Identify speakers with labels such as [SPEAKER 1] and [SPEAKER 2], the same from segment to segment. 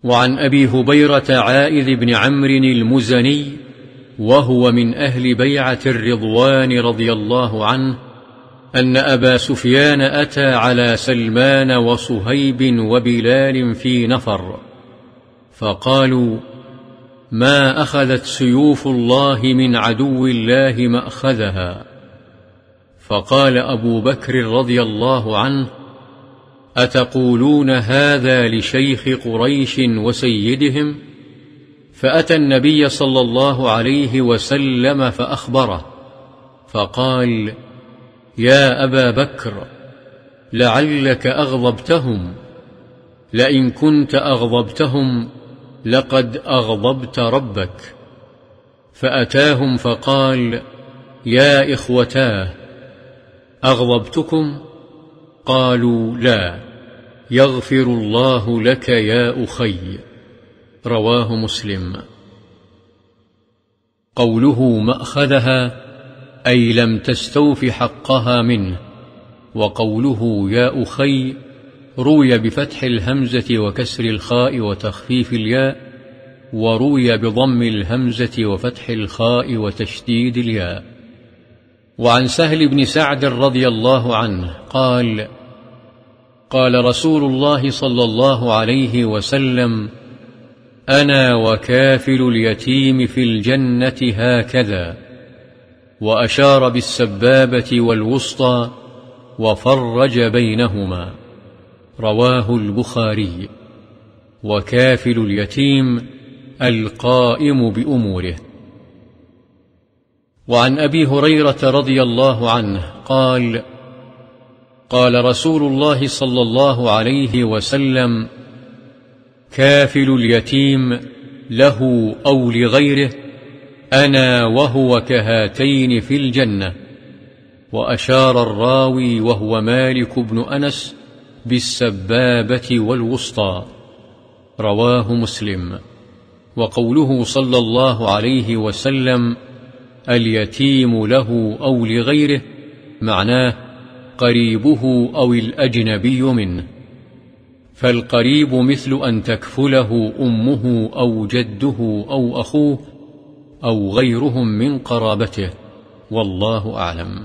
[SPEAKER 1] وعن أبي هبيرة عائذ بن عمرو المزني وهو من أهل بيعة الرضوان رضي الله عنه أن أبا سفيان أتى على سلمان وصهيب وبلال في نفر فقالوا: ما أخذت سيوف الله من عدو الله مأخذها. فقال أبو بكر رضي الله عنه: أتقولون هذا لشيخ قريش وسيدهم؟ فأتى النبي صلى الله عليه وسلم فأخبره فقال: يا أبا بكر، لعلك أغضبتهم، لئن كنت أغضبتهم لقد أغضبت ربك. فأتاهم فقال: يا إخوتاه، أغضبتكم؟ قالوا: لا، يغفر الله لك يا أخي. رواه مسلم. قوله مأخذها أي لم تستوف حقها منه، وقوله يا أخي روي بفتح الهمزة وكسر الخاء وتخفيف الياء، وروي بضم الهمزة وفتح الخاء وتشديد الياء. وعن سهل بن سعد رضي الله عنه قال: قال رسول الله صلى الله عليه وسلم: أنا وكافل اليتيم في الجنة هكذا، وأشار بالسبابة والوسطى وفرج بينهما. رواه البخاري. وكافل اليتيم القائم بأموره. وعن أبي هريرة رضي الله عنه قال: قال رسول الله صلى الله عليه وسلم: كافل اليتيم له أو لغيره أنا وهو كهاتين في الجنة. وأشار الراوي وهو مالك بن أنس بالسبابة والوسطى. رواه مسلم. وقوله صلى الله عليه وسلم: اليتيم له أو لغيره معناه قريبه أو الأجنبي منه، فالقريب مثل أن تكفله أمه أو جده أو أخوه أو غيرهم من قرابته، والله أعلم.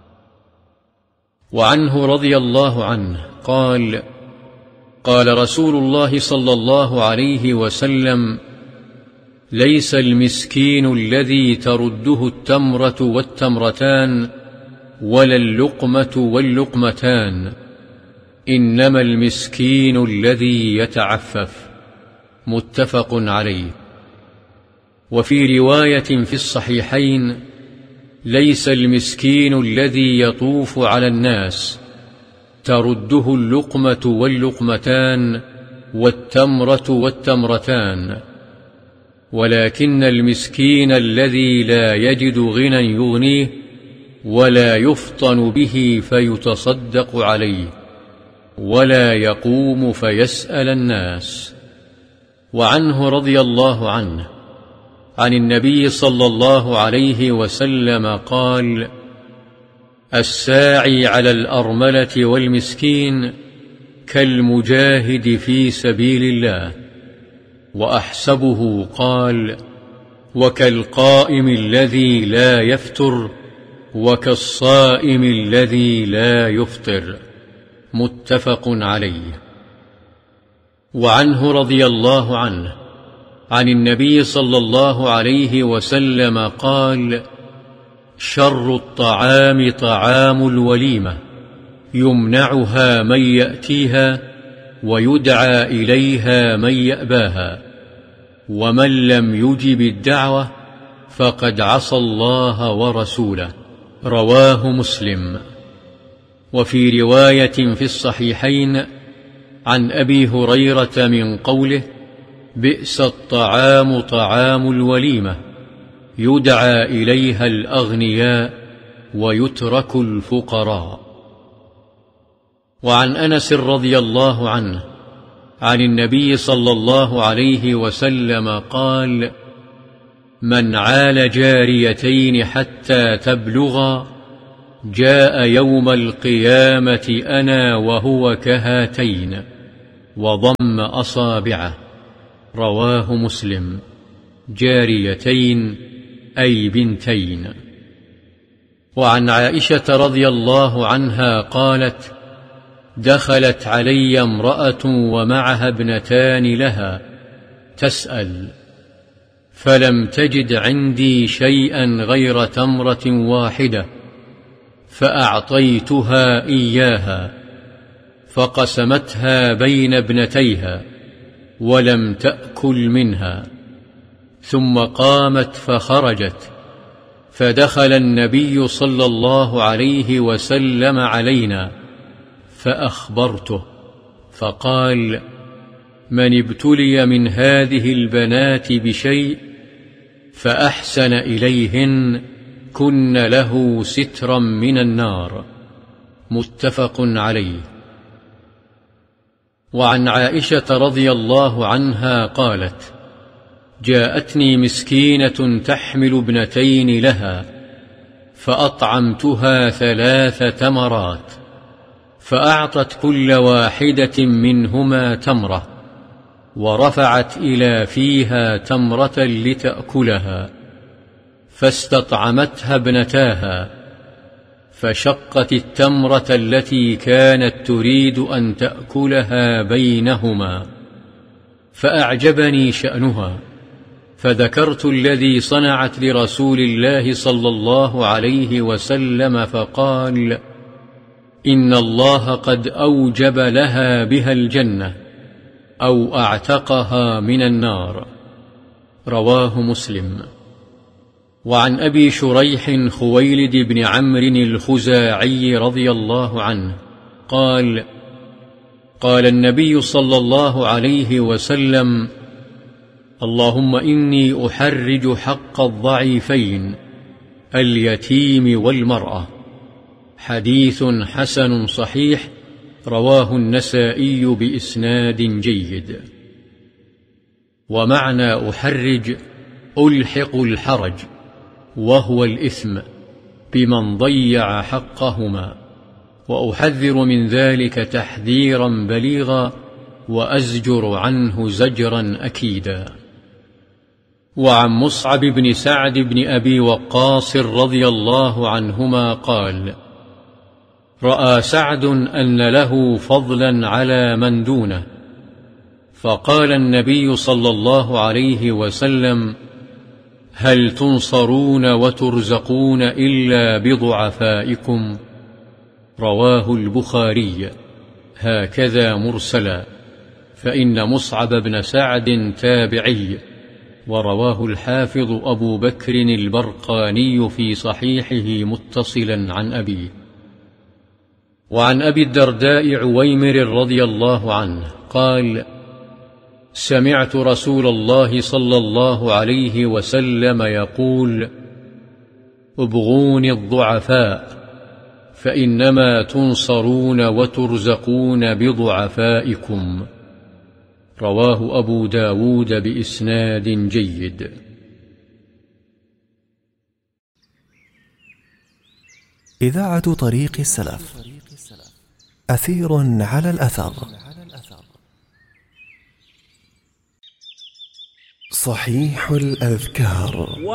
[SPEAKER 1] وعنه رضي الله عنه قال: قال رسول الله صلى الله عليه وسلم: ليس المسكين الذي ترده التمرة والتمرتان ولا اللقمة واللقمتان، إنما المسكين الذي يتعفف. متفق عليه. وفي رواية في الصحيحين: ليس المسكين الذي يطوف على الناس ترده اللقمة واللقمتان والتمرة والتمرتان، ولكن المسكين الذي لا يجد غنى يغنيه ولا يفطن به فيتصدق عليه ولا يقوم فيسأل الناس. وعنه رضي الله عنه عن النبي صلى الله عليه وسلم قال: الساعي على الأرملة والمسكين كالمجاهد في سبيل الله. وأحسبه قال: وكالقائم الذي لا يفتر وكالصائم الذي لا يفطر. متفق عليه. وعنه رضي الله عنه عن النبي صلى الله عليه وسلم قال: شر الطعام طعام الوليمة، يمنعها من يأتيها ويدعى إليها من يأباها، ومن لم يجب الدعوة فقد عصى الله ورسوله. رواه مسلم. وفي رواية في الصحيحين عن أبي هريرة من قوله: بئس الطعام طعام الوليمة، يدعى إليها الأغنياء ويترك الفقراء. وعن أنس رضي الله عنه عن النبي صلى الله عليه وسلم قال: من عال جاريتين حتى تبلغا جاء يوم القيامة أنا وهو كهاتين، وضم أصابعه. رواه مسلم. جاريتين أي بنتين. وعن عائشة رضي الله عنها قالت: دخلت علي امرأة ومعها ابنتان لها تسأل، فلم تجد عندي شيئا غير تمرة واحدة، فأعطيتها إياها، فقسمتها بين ابنتيها ولم تأكل منها، ثم قامت فخرجت، فدخل النبي صلى الله عليه وسلم علينا فأخبرته، فقال: من ابتلي من هذه البنات بشيء فأحسن إليهن كن له سترا من النار. متفق عليه. وعن عائشة رضي الله عنها قالت: جاءتني مسكينة تحمل ابنتين لها، فأطعمتها 3 تمرات، فأعطت كل واحدة منهما تمرة، ورفعت إلى فيها تمرة لتأكلها، فاستطعمتها ابنتاها، فشقت التمرة التي كانت تريد أن تأكلها بينهما، فأعجبني شأنها، فذكرت الذي صنعت لرسول الله صلى الله عليه وسلم، فقال: إن الله قد أوجب لها بها الجنة أو أعتقها من النار. رواه مسلم. وعن أبي شريح خويلد بن عمرو الخزاعي رضي الله عنه قال: قال النبي صلى الله عليه وسلم: اللهم إني أحرج حق الضعيفين اليتيم والمرأة. حديث حسن صحيح، رواه النسائي بإسناد جيد. ومعنى أحرج ألحق الحرج، وهو الإثم، بمن ضيع حقهما، وأحذر من ذلك تحذيرا بليغا، وأزجر عنه زجرا أكيدا. وعن مصعب بن سعد بن أبي وقاص رضي الله عنهما قال: رأى سعد أن له فضلا على من دونه، فقال النبي صلى الله عليه وسلم: هل تنصرون وترزقون إلا بضعفائكم؟ رواه البخاري، هكذا مرسلا، فإن مصعب بن سعد تابعي، ورواه الحافظ أبو بكر البرقاني في صحيحه متصلا عن أبيه. وعن أبي الدرداء عويمر رضي الله عنه قال: سمعت رسول الله صلى الله عليه وسلم يقول: ابغوني الضعفاء، فإنما تنصرون وترزقون بضعفائكم. رواه أبو داود بإسناد جيد.
[SPEAKER 2] إذاعة طريق السلف، أثير على الأثر. صحيح الأذكار.